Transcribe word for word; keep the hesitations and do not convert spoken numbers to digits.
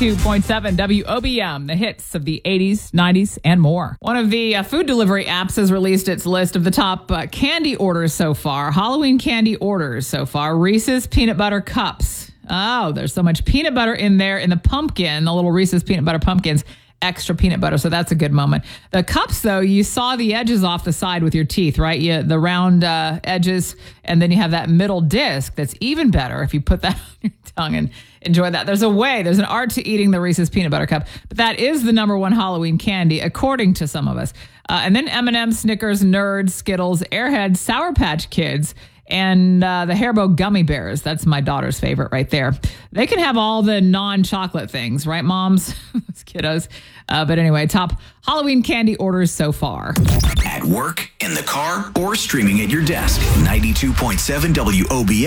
ninety-two point seven W O B M, the hits of the eighties, nineties, and more. One of the uh, food delivery apps has released its list of the top uh, candy orders so far. Halloween candy orders so far. Reese's Peanut Butter Cups. Oh, there's so much peanut butter in there in the pumpkin, the little Reese's Peanut Butter Pumpkins. Extra peanut butter, so that's a good moment. The cups, though, you saw the edges off the side with your teeth, right? You, the round uh, edges, and then you have that middle disc that's even better if you put that on your tongue and enjoy that. There's a way, there's an art to eating the Reese's Peanut Butter Cup, but that is the number one Halloween candy, according to some of us. Uh, and then M and M's, Snickers, Nerds, Skittles, Airheads, Sour Patch Kids, and uh, the Haribo Gummy Bears. That's my daughter's favorite right there. They can have all the non-chocolate things, right, moms? Those kiddos. Uh, but anyway, top Halloween candy orders so far. At work, in the car, or streaming at your desk. ninety-two point seven W O B M.